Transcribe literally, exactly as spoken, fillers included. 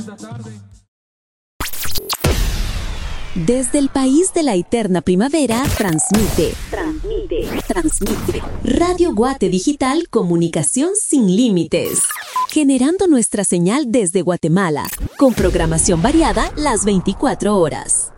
Desde el país de la eterna primavera, transmite, transmite, transmite. Radio Guate Digital, comunicación sin límites. Generando nuestra señal desde Guatemala, con programación variada las veinticuatro horas.